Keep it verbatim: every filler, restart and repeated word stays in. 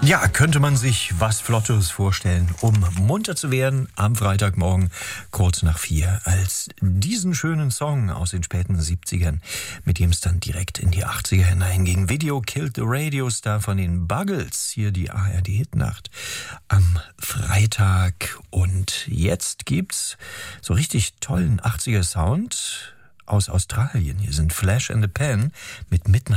Ja, könnte man sich was Flottes vorstellen, um munter zu werden am Freitagmorgen kurz nach vier, als diesen schönen Song aus den späten siebzigern, mit dem es dann direkt in die achtziger hineinging. Video Killed the Radio Star von den Buggles, hier die A R D-Hitnacht am Freitag. Und jetzt gibt's so richtig tollen achtziger Sound aus Australien. Hier sind Flash and the Pan mit Midnight